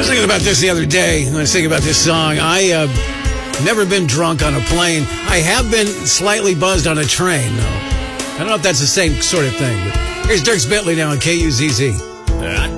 was thinking about this the other day when I was thinking about this song. I never been drunk on a plane. I have been slightly buzzed on a train, though. I don't know if that's the same sort of thing. But here's Dierks Bentley now on KUZZ.